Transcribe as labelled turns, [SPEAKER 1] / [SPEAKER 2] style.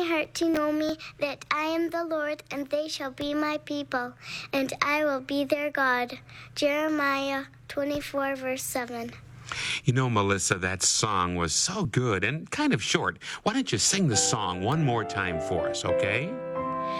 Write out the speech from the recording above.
[SPEAKER 1] heart to know me, that I am the Lord, and they shall be my people, and I will be their God. Jeremiah 24, verse 7.
[SPEAKER 2] You know, Melissa, that song was so good and kind of short. Why don't you sing the song one more time for us, okay?